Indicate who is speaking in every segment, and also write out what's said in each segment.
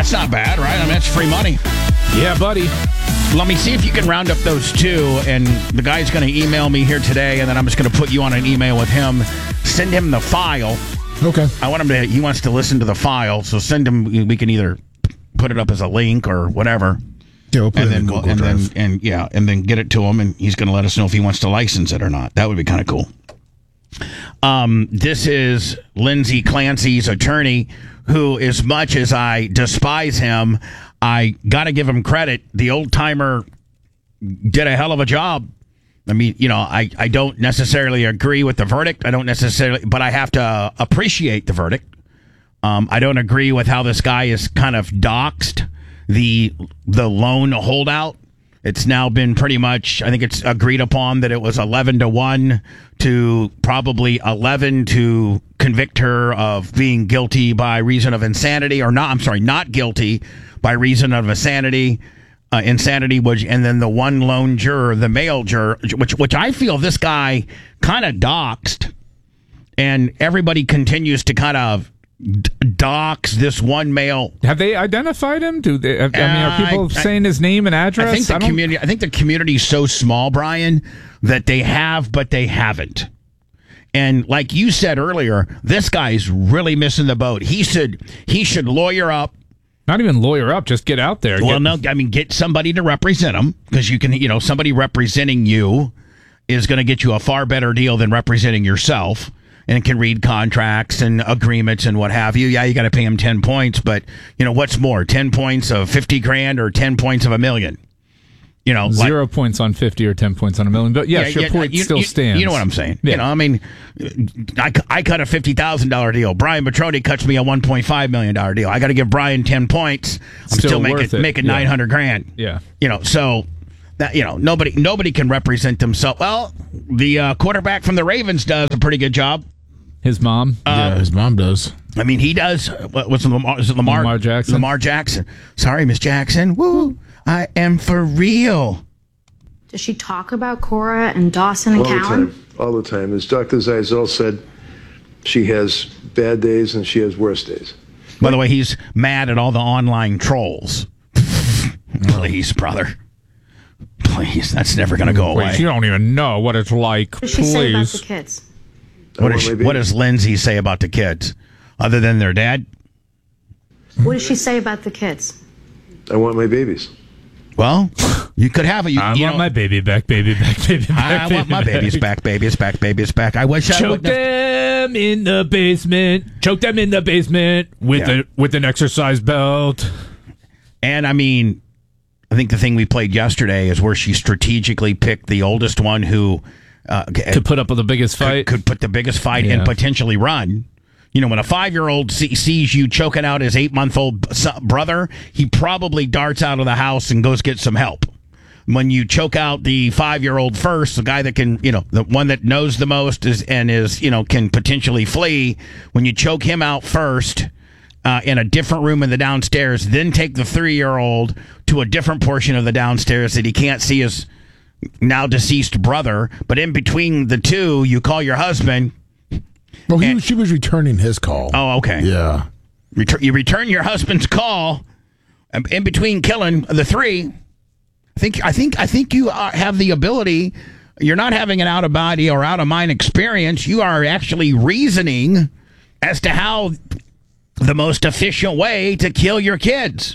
Speaker 1: That's not bad, right? I mean, that's free money.
Speaker 2: Yeah, buddy.
Speaker 1: Let me see if you can round up those two, and the guy's going to email me here today, and then I'm just going to put you on an email with him. Send him the file.
Speaker 3: Okay.
Speaker 1: I want him to. He wants to listen to the file, so send him. We can either put it up as a link or whatever.
Speaker 3: Yeah, we'll put
Speaker 1: and
Speaker 3: it in
Speaker 1: then
Speaker 3: Google Drive.
Speaker 1: and then get it to him, and he's going to let us know if he wants to license it or not. That would be kind of cool. This is Lindsay Clancy's attorney, who, as much as I despise him, I got to give him credit. The old timer did a hell of a job. I mean, I don't necessarily agree with the verdict. But I have to appreciate the verdict. I don't agree with how this guy is kind of doxed the loan holdout. It's now been pretty much, I think it's agreed upon that it was 11-1 to probably 11 to convict her of being guilty by reason of insanity, or not guilty by reason of insanity. And then the one lone juror, the male juror, which I feel this guy kind of doxed, and everybody continues to kind of dox this one male.
Speaker 2: Have they identified him? Are people saying his name and address?
Speaker 1: I think the community's so small, Brian, that they have, but they haven't. And like you said earlier, this guy's really missing the boat. He should lawyer up.
Speaker 2: Not even lawyer up, just get out there.
Speaker 1: Get somebody to represent him, because you can, somebody representing you is going to get you a far better deal than representing yourself, and can read contracts and agreements and what have you. Yeah, you got to pay him 10 points, but what's more, 10 points of 50 grand or 10 points of $1 million?
Speaker 2: 0 points on 50 or 10 points on $1 million. But your point still stands.
Speaker 1: You know what I'm saying?
Speaker 2: Yeah.
Speaker 1: I cut a $50,000 deal. Brian Petroni cuts me a $1.5 million deal. I got to give Brian 10 points. I'm still making 900 grand.
Speaker 2: Yeah.
Speaker 1: So that nobody can represent themselves. Well, the quarterback from the Ravens does a pretty good job.
Speaker 2: His mom?
Speaker 3: Yeah, his mom does.
Speaker 1: I mean, he does. What's Lamar? Is it Lamar?
Speaker 2: Lamar Jackson.
Speaker 1: Lamar Jackson. Sorry, Miss Jackson. Woo! I am for real.
Speaker 4: Does she talk about Cora and Dawson and Cowan?
Speaker 5: All the time. As Dr. Zeisel said, she has bad days and she has worse days.
Speaker 1: By the way, he's mad at all the online trolls. Please, brother. Please, that's never going to go away.
Speaker 2: You don't even know what it's like.
Speaker 4: What does she say about the kids?
Speaker 1: What does Lindsay say about the kids, other than their dad?
Speaker 4: What does she say about the kids?
Speaker 5: I want my babies.
Speaker 1: Well, you could have it.
Speaker 2: I want my baby back, baby back, baby back.
Speaker 1: I want my babies back, babies back, babies back. I wish I would.
Speaker 2: Choke them in the basement. Choke them in the basement with an exercise belt.
Speaker 1: And I mean, I think the thing we played yesterday is where she strategically picked the oldest one who
Speaker 2: could put up with the biggest fight.
Speaker 1: Could put the biggest fight and potentially run. When a 5-year-old sees you choking out his 8-month-old brother, he probably darts out of the house and goes get some help. When you choke out the 5-year-old first, the guy that can, the one that knows the most can potentially flee. When you choke him out first in a different room in the downstairs, then take the 3-year-old to a different portion of the downstairs that he can't see his now deceased brother. But in between the two, you call your husband.
Speaker 3: Well, she was returning his call.
Speaker 1: Oh, okay.
Speaker 3: Yeah.
Speaker 1: You return your husband's call in between killing the 3. I think you have the ability. You're not having an out of body or out of mind experience. You are actually reasoning as to how the most efficient way to kill your kids.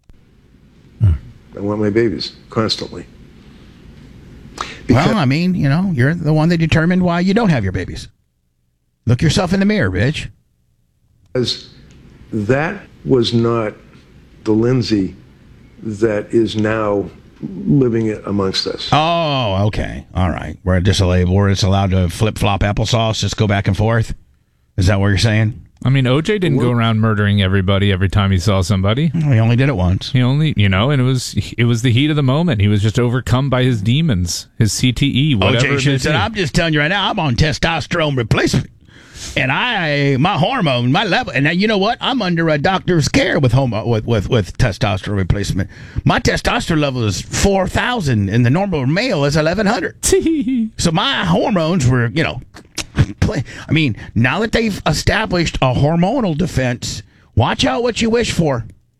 Speaker 5: I want my babies constantly.
Speaker 1: Well, I mean, you're the one that determined why you don't have your babies. Look yourself in the mirror, Rich.
Speaker 5: Because that was not the Lindsay that is now living amongst us.
Speaker 1: Oh, okay. All right. Where it's allowed to flip-flop applesauce, just go back and forth? Is that what you're saying?
Speaker 2: I mean, OJ didn't go around murdering everybody every time he saw somebody.
Speaker 1: He only did it once.
Speaker 2: He only, and it was the heat of the moment. He was just overcome by his demons, his CTE, whatever.
Speaker 1: OJ should have said, I'm just telling you right now, I'm on testosterone replacement. And my hormone, my level, and now you know what? I'm under a doctor's care with testosterone replacement. My testosterone level is 4,000, and the normal male is 1,100. So my hormones were, I mean, now that they've established a hormonal defense, watch out what you wish for.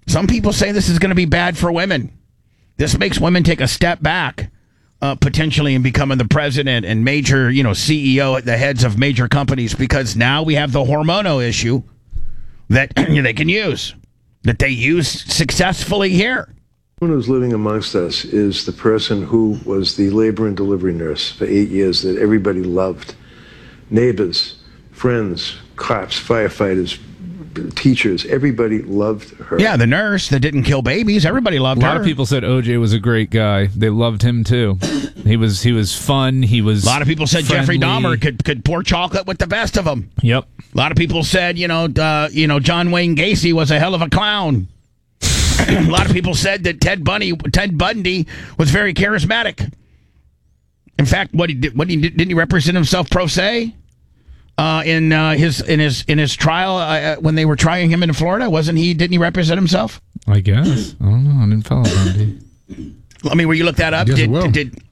Speaker 1: Some people say this is going to be bad for women. This makes women take a step back, potentially, in becoming the president and major, CEO at the heads of major companies, because now we have the hormonal issue that they can use, that they use successfully here.
Speaker 5: Someone who's living amongst us is the person who was the labor and delivery nurse for 8 years that everybody loved. Neighbors, friends, cops, firefighters, teachers, everybody loved her.
Speaker 1: Yeah, the nurse that didn't kill babies, everybody loved her.
Speaker 2: A lot of people said OJ was a great guy. They loved him too. He was fun. He was.
Speaker 1: A lot of people said
Speaker 2: friendly.
Speaker 1: Jeffrey Dahmer could pour chocolate with the best of them.
Speaker 2: Yep.
Speaker 1: A lot of people said, John Wayne Gacy was a hell of a clown. A lot of people said that Ted Bundy was very charismatic. In fact, didn't he represent himself pro se in his trial when they were trying him in Florida? Didn't he represent himself?
Speaker 2: I guess. I don't know. I didn't follow Bundy.
Speaker 1: Will you look that up?
Speaker 3: Yes, I will.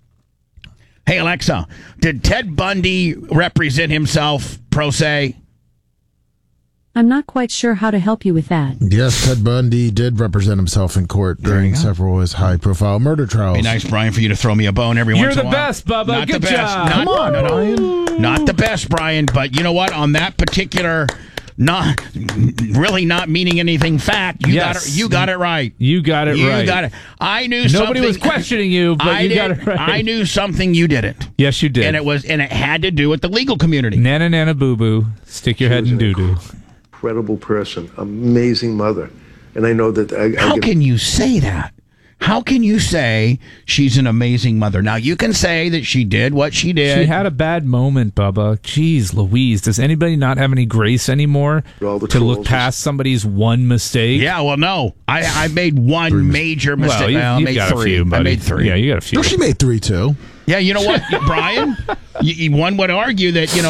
Speaker 1: Hey Alexa, did Ted Bundy represent himself pro se?
Speaker 6: I'm not quite sure how to help you with that.
Speaker 3: Yes, Ted Bundy did represent himself in court during several of his high-profile murder trials.
Speaker 1: Be nice, Brian, for you to throw me a bone every once in a while.
Speaker 2: You're the best, Bubba.
Speaker 1: Not
Speaker 2: Good
Speaker 1: the best.
Speaker 2: job.
Speaker 1: Come on,
Speaker 3: Brian.
Speaker 1: Not the best, Brian. But you know what? On that particular, not meaning anything fact, you got it right.
Speaker 2: You got it right.
Speaker 1: You got it. I knew something.
Speaker 2: Nobody was questioning you, but you got it right.
Speaker 1: I knew something you didn't.
Speaker 2: Yes, you did.
Speaker 1: And it had to do with the legal community.
Speaker 2: Nana, nana, boo, boo. Stick your head in doo doo.
Speaker 5: Incredible person, amazing mother. And I know that
Speaker 1: How can you say that? How can you say she's an amazing mother? Now, you can say that she did what she did.
Speaker 2: She had a bad moment, Bubba. Jeez Louise. Does anybody not have any grace anymore
Speaker 5: All the
Speaker 2: to look
Speaker 5: trolls.
Speaker 2: past somebody's one mistake?
Speaker 1: Yeah, well, no. I made one major mistake.
Speaker 2: Well,
Speaker 1: I
Speaker 2: you've
Speaker 1: made
Speaker 2: got
Speaker 1: three.
Speaker 2: a few, buddy.
Speaker 1: I made three.
Speaker 2: Yeah, you got a few.
Speaker 3: No, she made 3 too.
Speaker 1: Yeah, you know what, Brian? One would argue that,